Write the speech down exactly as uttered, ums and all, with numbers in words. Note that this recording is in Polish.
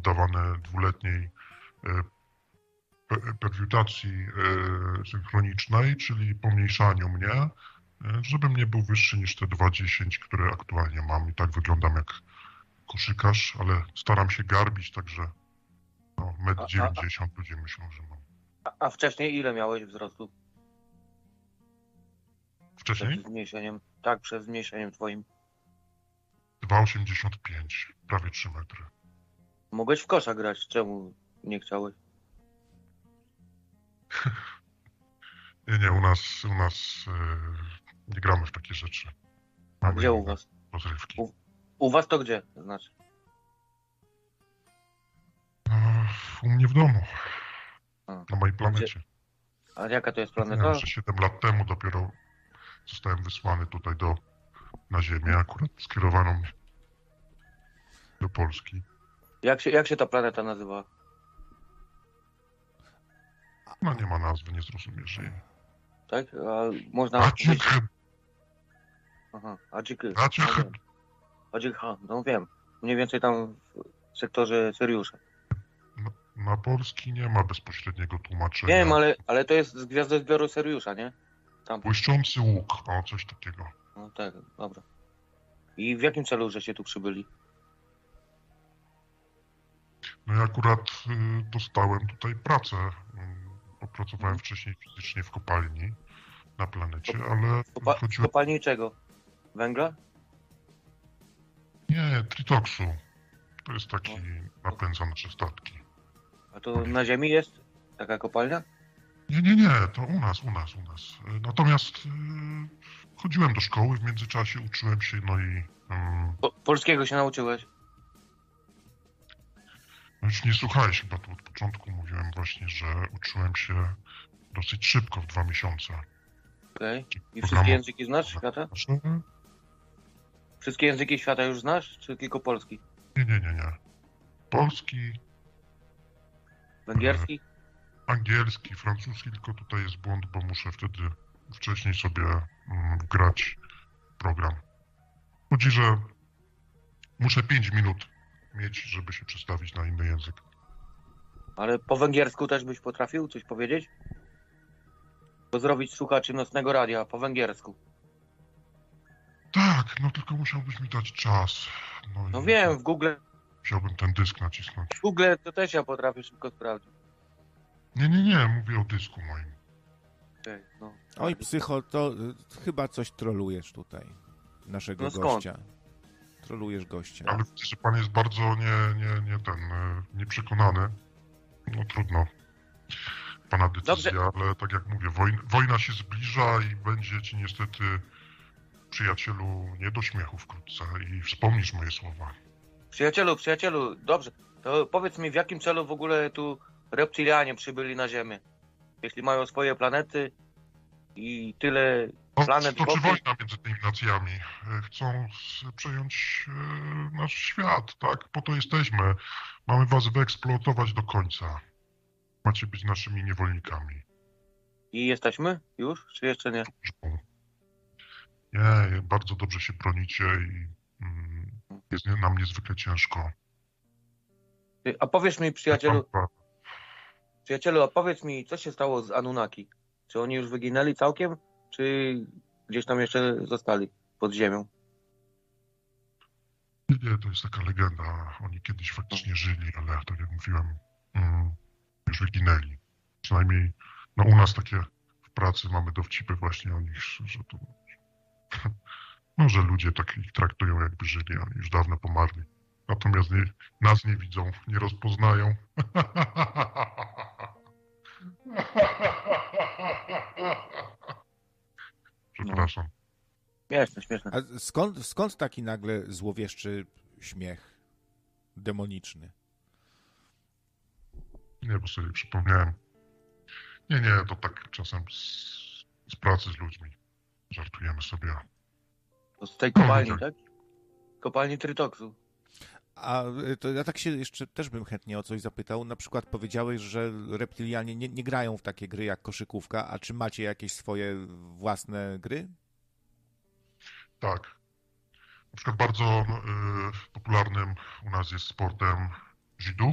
poddawane dwuletniej perwiutacji synchronicznej, czyli pomniejszaniu mnie, żebym nie był wyższy niż te dwa dziesięć, które aktualnie mam. I tak wyglądam jak koszykarz, ale staram się garbić, także no, metr dziewięćdziesiąt ludzie myślą, że mam. A, a wcześniej ile miałeś wzrostu? Wcześniej? Przed zmniejszeniem. Tak, przed zmniejszeniem twoim. dwa osiemdziesiąt pięć, prawie trzy metry. Mogłeś w kosza grać, czemu nie chciałeś? Nie, nie, u nas, u nas yy, nie gramy w takie rzeczy. A gdzie u was? Rozrywki. U, u was to gdzie? Znaczy? No, u mnie w domu. A, na mojej planecie. a jaka to jest planeta? Nie, jeszcze siedem lat temu dopiero zostałem wysłany tutaj do, na Ziemię, akurat skierowano mnie do Polski. Jak się, jak się ta planeta nazywa? No nie ma nazwy, nie zrozumiesz jej. Tak? A można... Adzik! Aha, Adzik. Adzik! Adzik, no wiem. Mniej więcej tam w sektorze Seriusza. Na, na polski nie ma bezpośredniego tłumaczenia. Wiem, ale, ale to jest z gwiazdozbioru Seriusza, nie? Tam. Błyszczący łuk, o coś takiego. No tak, dobra. I w jakim celu żeście tu przybyli? No ja akurat y, dostałem tutaj pracę. Y, pracowałem wcześniej fizycznie w kopalni na planecie, Kop ale kopa chodziło... kopalni czego? Węgla? Nie, tritoksu. To jest taki no. napędza nasze statki. A to na Ziemi jest taka kopalnia? Nie, nie, nie, to u nas, u nas, u nas. Natomiast yy, chodziłem do szkoły w międzyczasie, uczyłem się, no i... Yy, po, polskiego się nauczyłeś? No już nie słuchałeś, chyba tu od początku mówiłem właśnie, że uczyłem się dosyć szybko, w dwa miesiące. Okej. Okay. I wszystkie języki znasz świata? Wszystkie języki świata już znasz, czy tylko polski? Nie, nie, nie, nie. Polski... Węgierski? Yy, angielski, francuski, tylko tutaj jest błąd, bo muszę wtedy wcześniej sobie mm, wgrać program. Chodzi, że muszę pięć minut mieć, żeby się przestawić na inny język. Ale po węgiersku też byś potrafił coś powiedzieć? Bo zrobić słuchaczy nocnego radia po węgiersku. Tak, no tylko musiałbyś mi dać czas. No, no wiem, w Google... Musiałbym ten dysk nacisnąć. W Google to też ja potrafię szybko sprawdzić. Nie, nie, nie, mówię o dysku moim. Okay, no. Oj, psycho, to y, chyba coś trolujesz tutaj, naszego no gościa. Trolujesz gościa. Ale widzę, że pan jest bardzo nie, nie, nie ten, nieprzekonany. No trudno. Pana decyzja, Dobrze. Ale tak jak mówię, wojna, wojna się zbliża i będzie ci niestety, przyjacielu, nie do śmiechu wkrótce i wspomnisz moje słowa. Przyjacielu, przyjacielu, dobrze. To powiedz mi, w jakim celu w ogóle tu reptilianie przybyli na Ziemię? Jeśli mają swoje planety i tyle no, planet... To czy wojna między tymi nacjami? Chcą przejąć e, nasz świat, tak? Po to jesteśmy. Mamy was wyeksploatować do końca. Macie być naszymi niewolnikami. I jesteśmy już, czy jeszcze nie? Nie, bardzo dobrze się bronicie i mm, jest nam niezwykle ciężko. A powiedz mi, przyjacielu... Przyjacielu, a powiedz mi, co się stało z Anunnaki? Czy oni już wyginęli całkiem, czy gdzieś tam jeszcze zostali pod ziemią? Nie, nie, to jest taka legenda. Oni kiedyś faktycznie żyli, ale tak jak mówiłem, mm, już wyginęli. Przynajmniej no, u nas takie w pracy mamy dowcipy właśnie o nich, że to... No, że ludzie tak ich traktują, jakby żyli, a już dawno pomarli. Natomiast nie, nas nie widzą, nie rozpoznają. Przepraszam. Śmieszne, śmieszne. A skąd, skąd taki nagle złowieszczy śmiech demoniczny? Nie, bo sobie przypomniałem. Nie, nie, to tak czasem z, z pracy z ludźmi. Żartujemy sobie. To z tej kopalni, no, tak? Kopalni Tritoksu. A to ja tak się jeszcze też bym chętnie o coś zapytał. Na przykład powiedziałeś, że reptilianie nie, nie grają w takie gry jak koszykówka, a czy macie jakieś swoje własne gry? Tak. Na przykład bardzo y, popularnym u nas jest sportem judo.